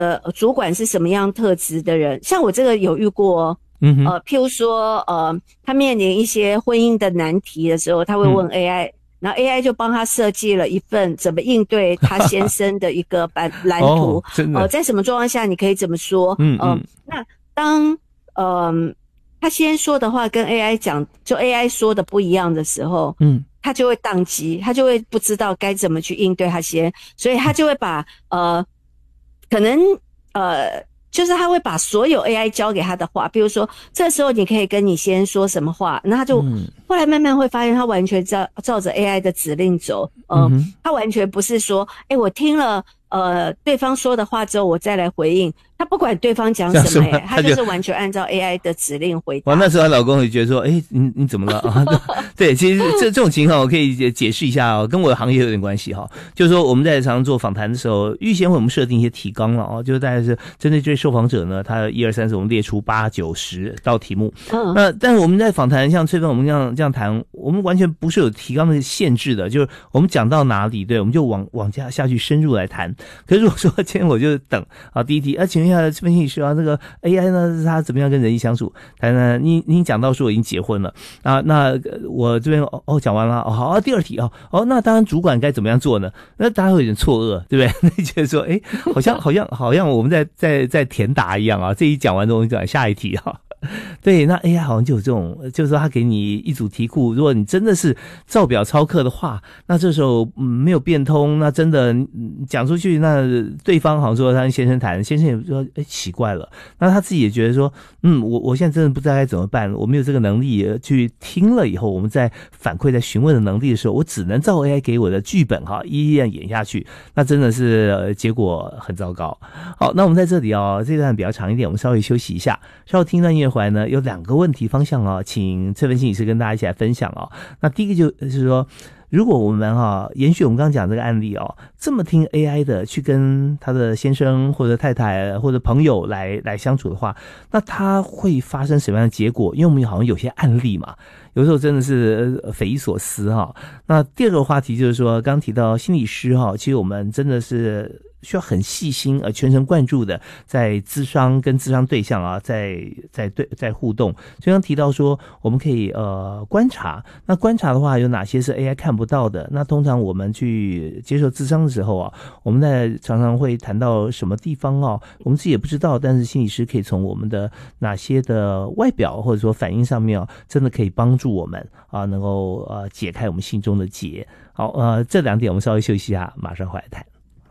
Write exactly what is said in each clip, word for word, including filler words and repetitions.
呃主管是什么样特质的人，像我这个有遇过。 嗯呃，譬如说，呃，他面临一些婚姻的难题的时候，他会问 A I，、嗯、然后 A I 就帮他设计了一份怎么应对他先生的一个版蓝图。 哦，真的。 呃，在什么状况下你可以怎么说？ 嗯嗯。 呃、那当呃他先说的话跟 A I 讲，就 A I 说的不一样的时候， 嗯， 他就会宕机，他就会不知道该怎么去应对他先，所以他就会把呃，可能呃。就是他会把所有 A I 教给他的话，比如说这时候你可以跟你先说什么话，那他就、嗯、后来慢慢会发现他完全照照着 A I 的指令走，呃、嗯，他完全不是说，诶，我听了呃对方说的话之后我再来回应，他不管对方讲什么、欸，他就是完全按照 A I 的指令回答。 哇，那时候她老公也觉得说，诶，你你怎么了啊？对，其实这这种情况我可以解释一下哦，跟我的行业有点关系哈。就是说我们在常常做访谈的时候，预先为我们设定一些提纲了哦，就是大概是针对这位受访者呢，他一二三四，我们列出八九十道题目。嗯，那但是我们在访谈像翠芬我们这样这样谈，我们完全不是有提纲的限制的，就是我们讲到哪里，对，我们就往往下下去深入来谈。可是如果说今天我就等啊，第一题啊，请问一下翠芬心理师啊，这个 A I 呢，他怎么样跟人际相处？谈呢，你你讲到说我已经结婚了啊，那我这边哦讲完了哦，好啊，第二题哦哦，那当然主管该怎么样做呢？那大家会有点错愕，对不对？那觉得说，哎，好像好像好像我们在在在填答一样啊，这一讲完之后，我们讲下一题啊。对，那 A I 好像就有这种，就是说他给你一组题库，如果你真的是照表操课的话，那这时候、嗯、没有变通，那真的讲出去，那对方好像说他跟先生谈，先生也说，哎，奇怪了，那他自己也觉得说，嗯，我我现在真的不知道该怎么办，我没有这个能力去听了以后，我们在反馈在询问的能力的时候，我只能照 A I 给我的剧本哈，一一演下去，那真的是、呃、结果很糟糕。好，那我们在这里哦，这段比较长一点，我们稍微休息一下，稍后听段音乐回来呢，有两个问题方向哦，请翠芬心理师跟大家一起来分享哦。那第一个就是说，如果我们哈、哦、延续我们刚刚讲这个案例哦，这么听 A I 的去跟他的先生或者太太或者朋友来来相处的话，那他会发生什么样的结果？因为我们好像有些案例嘛，有时候真的是匪夷所思哈、哦。那第二个话题就是说，刚刚提到心理师哈、哦，其实我们真的是需要很细心而全神贯注的在咨商跟咨商对象啊，在在对在互动。所以刚提到说，我们可以呃观察，那观察的话有哪些是 A I 看不到的？那通常我们去接受咨商的时候啊，我们在常常会谈到什么地方啊，我们自己也不知道，但是心理师可以从我们的哪些的外表或者说反应上面啊，真的可以帮助我们啊，能够呃解开我们心中的结。好，呃，这两点我们稍微休息一下，马上回来谈。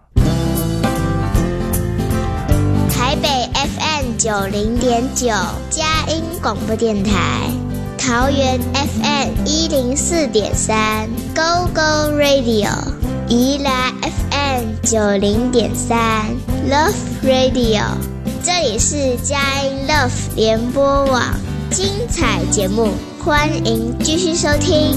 台北 F M 九零点九佳音广播电台，桃园 F M 一零四点三 Go Go Radio， 宜兰 F M 九零点三 Love Radio， 这里是佳音 Love 联播网，精彩节目，欢迎继续收听。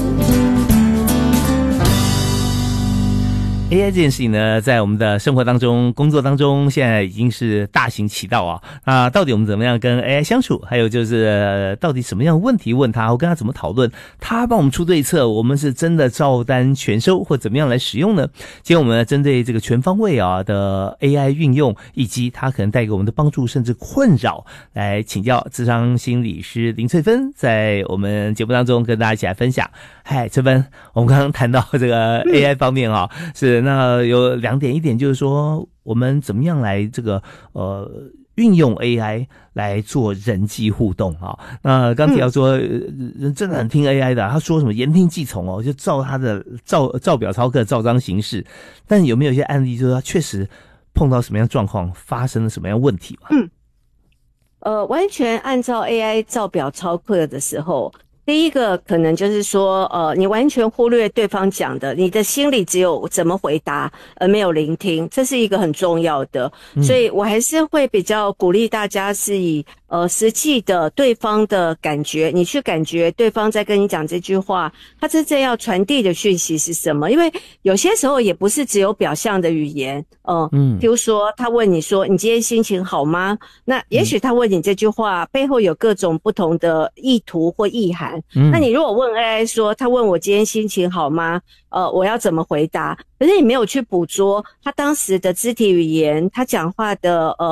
A I 这件事情呢，在我们的生活当中、工作当中，现在已经是大行其道啊。那到底我们怎么样跟 A I 相处？还有就是、呃、到底什么样的问题问他，或跟他怎么讨论，他帮我们出对策，我们是真的照单全收，或怎么样来使用呢？今天我们针对这个全方位啊的 A I 运用，以及它可能带给我们的帮助甚至困扰，来请教諮商心理师林翠芬，在我们节目当中跟大家一起来分享。嗨，翠芬，我们刚刚谈到这个 A I 方面啊，嗯、是那有两点，一点就是说我们怎么样来这个呃运用 A I 来做人际互动啊。那刚提到说、嗯、人真的很听 A I 的，他说什么言听计从哦，就照他的照照表操课，照章行事。但有没有一些案例，就是他确实碰到什么样状况，发生了什么样问题嘛？ 嗯，呃，完全按照 A I 照表操课的时候。第一个可能就是说，呃，你完全忽略对方讲的，你的心里只有怎么回答，而没有聆听，这是一个很重要的。嗯、所以我还是会比较鼓励大家是以呃实际的对方的感觉，你去感觉对方在跟你讲这句话，他真正要传递的讯息是什么？因为有些时候也不是只有表象的语言，呃、嗯，比如说他问你说你今天心情好吗？那也许他问你这句话背后有各种不同的意图或意涵。嗯，那你如果问 A I 说他问我今天心情好吗？呃，我要怎么回答？可是你没有去捕捉他当时的肢体语言，他讲话的呃。